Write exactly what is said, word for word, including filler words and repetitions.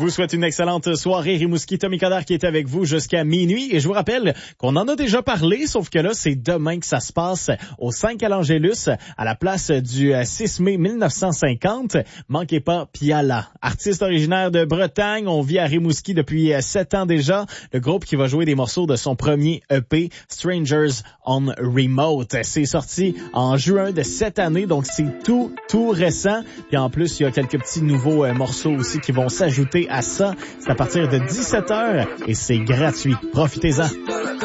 vous souhaite une excellente soirée. Rimouski, Tommy Coderre qui est avec vous jusqu'à minuit. Et je vous rappelle qu'on en a déjà parlé, sauf que là, c'est demain que ça se passe au cinq à l'Angélus, à la place du six mai mille neuf cent cinquante. Manquez pas Piala. Artiste originaire de Bretagne, on vit à Rimouski depuis sept ans déjà. Le groupe qui va jouer des morceaux de son premier E P, Strangers on Remote. C'est sorti en juin de cette année, donc c'est tout, tout récent. Puis en plus, il y a quelques petits nouveaux euh, morceaux aussi qui vont s'ajouter à ça. C'est à partir de dix-sept heures et c'est gratuit. Profitez-en.